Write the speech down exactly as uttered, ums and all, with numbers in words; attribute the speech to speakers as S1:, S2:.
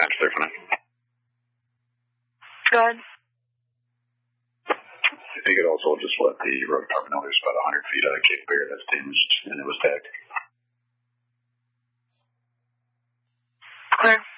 S1: Match there for now.
S2: Good.
S1: I think it also just let the road department know there's about one hundred feet out of Cape Bear that's damaged, and it was tagged.
S2: Clear.